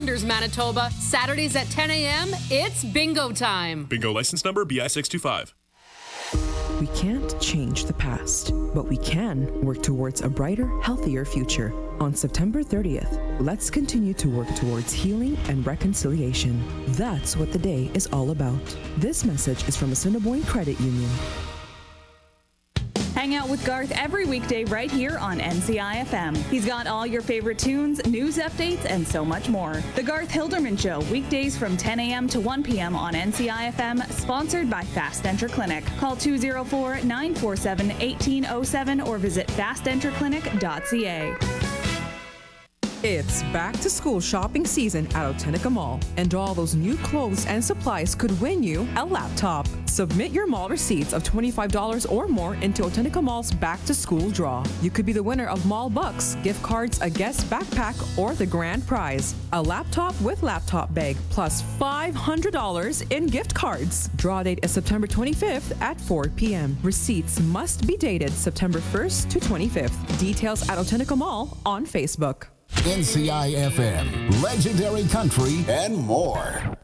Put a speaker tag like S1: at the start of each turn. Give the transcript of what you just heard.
S1: Manitoba, Saturdays at 10 a.m., it's bingo time.
S2: Bingo license number BI625.
S3: We can't change the past, but we can work towards a brighter, healthier future. On September 30th, let's continue to work towards healing and reconciliation. That's what the day is all about. This message is from Assiniboine Credit Union.
S4: Hang out with Garth every weekday right here on NCIFM. He's got all your favorite tunes, news updates, and so much more. The Garth Hilderman Show, weekdays from 10 a.m. to 1 p.m. on NCIFM, sponsored by Fast Enter Clinic. Call 204-947-1807 or visit fastenterclinic.ca.
S3: It's back to school shopping season at Otenica Mall, and all those new clothes and supplies could win you a laptop. Submit your mall receipts of $25 or more into Otenica Mall's back to school draw. You could be the winner of Mall Bucks, gift cards, a guest backpack, or the grand prize, a laptop with laptop bag, plus $500 in gift cards. Draw date is September 25th at 4 p.m. Receipts must be dated September 1st to 25th. Details at Otenica Mall on Facebook.
S5: NCIFM, Legendary Country, and more.